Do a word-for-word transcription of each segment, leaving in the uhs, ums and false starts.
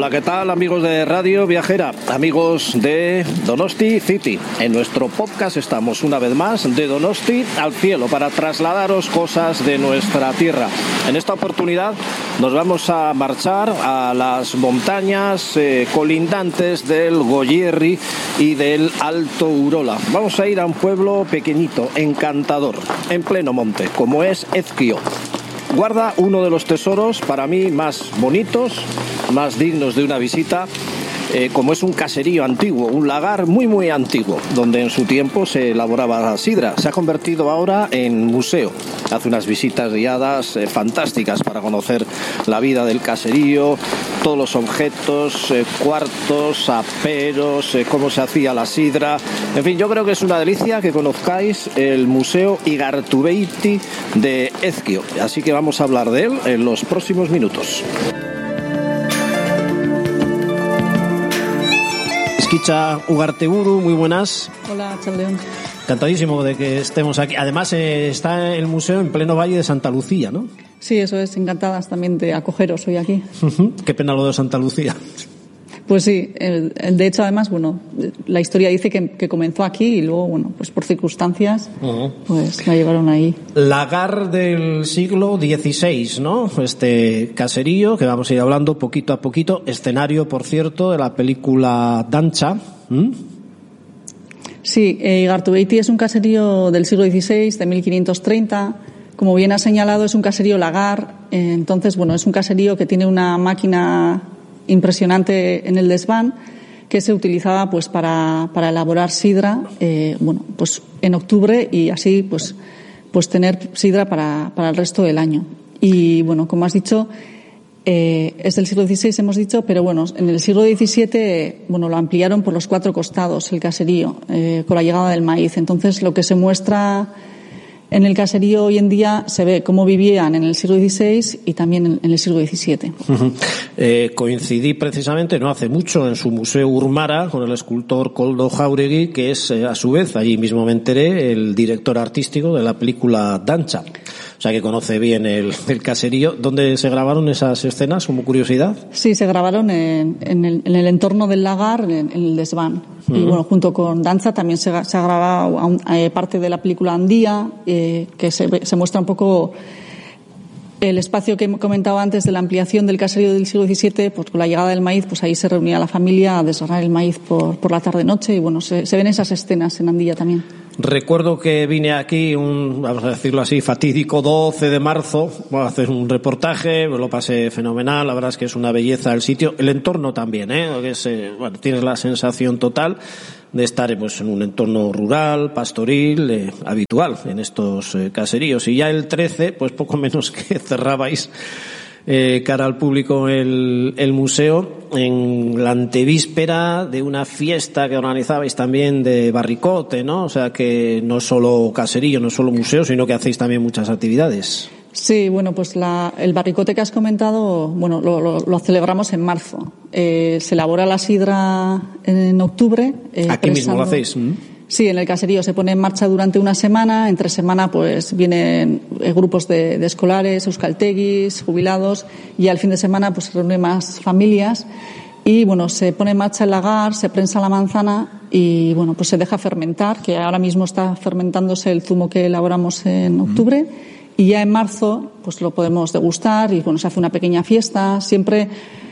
Hola, ¿qué tal, amigos de Radio Viajera, amigos de Donosti City? En nuestro podcast estamos una vez más de Donosti al cielo para trasladaros cosas de nuestra tierra. En esta oportunidad nos vamos a marchar a las montañas eh, colindantes del Goierri y del Alto Urola. Vamos a ir a un pueblo pequeñito, encantador, en pleno monte, como es Ezkio. Guarda uno de los tesoros para mí más bonitos, más dignos de una visita, eh, como es un caserío antiguo, un lagar muy muy antiguo, donde en su tiempo se elaboraba la sidra. Se ha convertido ahora en museo. Hace unas visitas guiadas eh, fantásticas para conocer la vida del caserío, todos los objetos, eh, cuartos, aperos, eh, cómo se hacía la sidra. En fin, yo creo que es una delicia que conozcáis el Museo Igartubeiti de Ezkio. Así que vamos a hablar de él en los próximos minutos. Esquicha Ugarteburu, muy buenas. Hola, Chaldeón. Encantadísimo de que estemos aquí. Además, eh, está el museo en pleno Valle de Santa Lucía, ¿no? Sí, eso es. Encantadas también de acogeros hoy aquí. Uh-huh. Qué pena lo de Santa Lucía. Pues sí, el, el, de hecho, además, bueno, la historia dice que, que comenzó aquí y luego, bueno, pues por circunstancias, uh-huh. pues la llevaron ahí. Lagar del siglo dieciséis, ¿no? Este caserío que vamos a ir hablando poquito a poquito. Escenario, por cierto, de la película Dancha. ¿Mm? Sí, eh, Igartubeiti es un caserío del siglo dieciséis, de mil quinientos treinta. Como bien ha señalado, es un caserío lagar. Eh, entonces, bueno, es un caserío que tiene una máquina impresionante en el desván que se utilizaba pues para, para elaborar sidra, eh, bueno, pues en octubre y así pues, pues tener sidra para, para el resto del año. Y bueno, como has dicho, eh, es del siglo dieciséis, hemos dicho, pero bueno, en el siglo diecisiete, bueno, lo ampliaron por los cuatro costados el caserío, eh, con la llegada del maíz. Entonces, lo que se muestra en el caserío hoy en día se ve cómo vivían en el siglo dieciséis y también en el siglo diecisiete. Uh-huh. Eh, coincidí precisamente no hace mucho en su Museo Urmara con el escultor Koldo Jauregui, que es eh, a su vez, allí mismo me enteré, el director artístico de la película Dancha. O sea que conoce bien el, el caserío. ¿Dónde se grabaron esas escenas, como curiosidad? Sí, se grabaron en, en, el, en el entorno del lagar, en, en el desván. Uh-huh. Y bueno, junto con Danza también se, se ha grabado a un, a parte de la película Andía, eh, que se, se muestra un poco el espacio que he comentado antes de la ampliación del caserío del siglo diecisiete, pues con la llegada del maíz, pues ahí se reunía la familia a desgranar el maíz por, por la tarde-noche y bueno, se, se ven esas escenas en Andía también. Recuerdo que vine aquí un, vamos a decirlo así, fatídico doce de marzo, voy a hacer un reportaje, me lo pasé fenomenal, la verdad es que es una belleza el sitio, el entorno también, ¿eh? Que es, eh, bueno, tienes la sensación total de estar pues en un entorno rural, pastoril, eh, habitual en estos eh, caseríos. Y ya el trece, pues poco menos que cerrabais eh, cara al público el, el museo en la antevíspera de una fiesta que organizabais también de barricote, ¿no? O sea que no solo caserío, no solo museo, sino que hacéis también muchas actividades. Sí, bueno, pues la, el barricote que has comentado, bueno, lo, lo, lo celebramos en marzo. Eh, se elabora la sidra en octubre. Eh, Aquí mismo lo hacéis. ¿Mm? Sí, en el caserío se pone en marcha durante una semana. Entre semana, pues vienen eh, grupos de, de escolares, euskalteguis, jubilados, y al fin de semana, pues se reúnen más familias. Y bueno, se pone en marcha el lagar, se prensa la manzana y bueno, pues se deja fermentar, que ahora mismo está fermentándose el zumo que elaboramos en octubre. Mm. Y ya en marzo, pues lo podemos degustar y bueno, se hace una pequeña fiesta. Siempre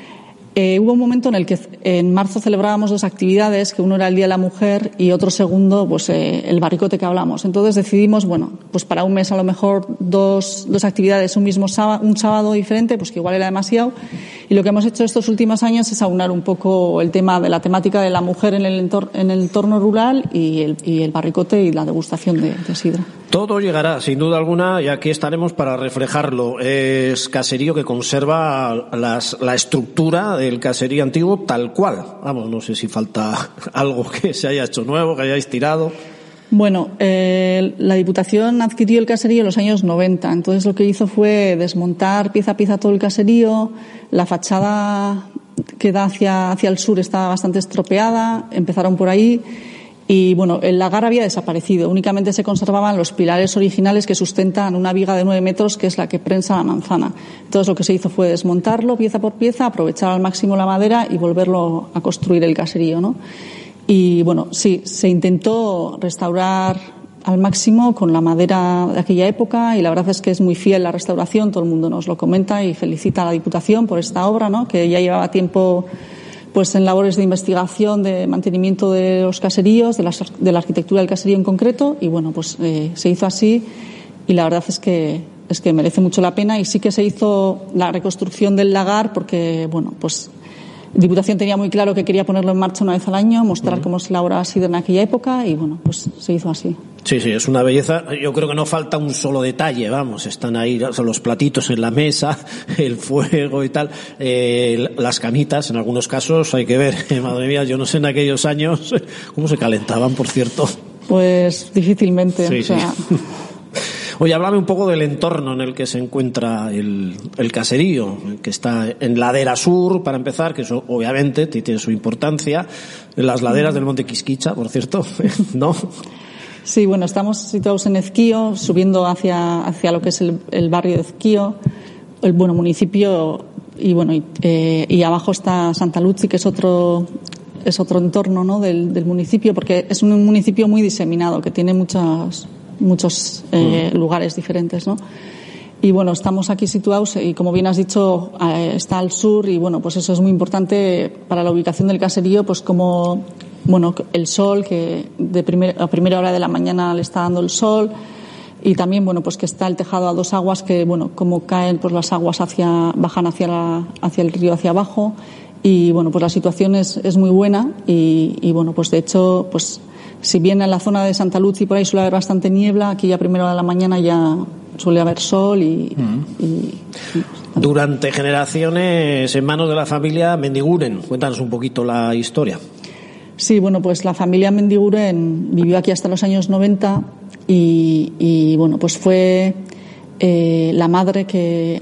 eh, hubo un momento en el que en marzo celebrábamos dos actividades, que uno era el Día de la Mujer y otro segundo, pues eh, el barricote que hablamos. Entonces decidimos, bueno, pues para un mes a lo mejor dos, dos actividades, un mismo sábado, un sábado diferente, pues que igual era demasiado. Y lo que hemos hecho estos últimos años es aunar un poco el tema de la temática de la mujer en el entorno, en el entorno rural y el, y el barricote y la degustación de, de sidra. Todo llegará, sin duda alguna, y aquí estaremos para reflejarlo. Es caserío que conserva las, la estructura del caserío antiguo tal cual. Vamos, no sé si falta algo que se haya hecho nuevo, que hayáis tirado. Bueno, eh, la Diputación adquirió el caserío en los años noventa. Entonces lo que hizo fue desmontar pieza a pieza todo el caserío. La fachada que da hacia, hacia el sur está bastante estropeada. Empezaron por ahí. Y bueno, el lagar había desaparecido. Únicamente se conservaban los pilares originales que sustentan una viga de nueve metros, que es la que prensa la manzana. Entonces lo que se hizo fue desmontarlo pieza por pieza, aprovechar al máximo la madera y volverlo a construir el caserío, ¿no? Y bueno, sí, se intentó restaurar al máximo con la madera de aquella época, y la verdad es que es muy fiel la restauración. Todo el mundo nos lo comenta y felicita a la Diputación por esta obra, ¿no? Que ya llevaba tiempo pues en labores de investigación, de mantenimiento de los caseríos, de la, de la arquitectura del caserío en concreto, y bueno, pues eh, se hizo así, y la verdad es que es que merece mucho la pena. Y sí que se hizo la reconstrucción del lagar porque, bueno, pues Diputación tenía muy claro que quería ponerlo en marcha una vez al año, mostrar uh-huh. cómo se elaboraba así en aquella época, y bueno, pues se hizo así. Sí, sí, es una belleza. Yo creo que no falta un solo detalle, vamos, están ahí son los platitos en la mesa, el fuego y tal, eh, las camitas, en algunos casos hay que ver, eh, madre mía, yo no sé en aquellos años cómo se calentaban, por cierto. Pues difícilmente, sí, o sea... Sí. Oye, háblame un poco del entorno en el que se encuentra el, el caserío, que está en ladera sur, para empezar, que eso obviamente tiene su importancia, en las laderas del Monte Quisquicha, por cierto, ¿no? Sí, bueno, estamos situados en Ezquío, subiendo hacia, hacia lo que es el, el barrio de Ezquío, el bueno municipio, y bueno, y, eh, y abajo está Santa Luzi, que es otro, es otro entorno, ¿no?, del, del municipio, porque es un municipio muy diseminado, que tiene muchas, muchos eh, mm. lugares diferentes, ¿no? Y bueno, estamos aquí situados y, como bien has dicho, eh, está al sur, y bueno, pues eso es muy importante para la ubicación del caserío, pues como, bueno, el sol, que de primer, a primera hora de la mañana le está dando el sol, y también, bueno, pues que está el tejado a dos aguas, que bueno, como caen pues las aguas hacia, bajan hacia la, hacia el río hacia abajo, y bueno, pues la situación es, es muy buena, y, y bueno, pues de hecho, pues si bien en la zona de Santa Luzi por ahí suele haber bastante niebla, aquí ya a primera hora de la mañana ya suele haber sol y, mm. y, y durante generaciones en manos de la familia Mendiguren. Cuéntanos un poquito la historia. Sí, bueno, pues la familia Mendiguren vivió aquí hasta los años noventa, y, y bueno, pues fue eh, la madre que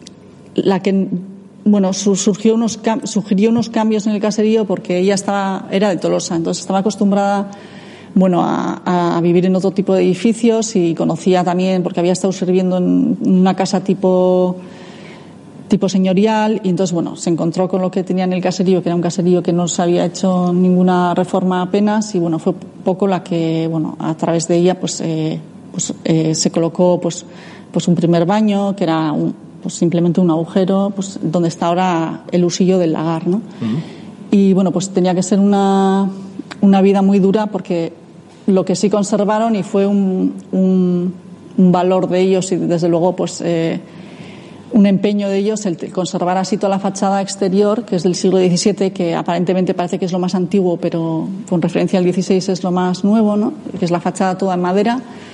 la que bueno surgió unos sugirió unos cambios en el caserío, porque ella estaba era de Tolosa, entonces estaba acostumbrada bueno a, a vivir en otro tipo de edificios, y conocía también, porque había estado sirviendo en una casa tipo tipo señorial, y entonces bueno se encontró con lo que tenía en el caserío, que era un caserío que no se había hecho ninguna reforma apenas, y bueno fue poco la que bueno a través de ella pues eh, pues eh, se colocó pues pues un primer baño, que era un, pues simplemente un agujero, pues donde está ahora el usillo del lagar, ¿no? Uh-huh. Y bueno, pues tenía que ser una una vida muy dura, porque lo que sí conservaron, y fue un, un, un valor de ellos, y desde luego pues eh, un empeño de ellos, el conservar así toda la fachada exterior, que es del siglo diecisiete, que aparentemente parece que es lo más antiguo, pero con referencia al dieciséis es lo más nuevo, ¿no?, que es la fachada toda en madera.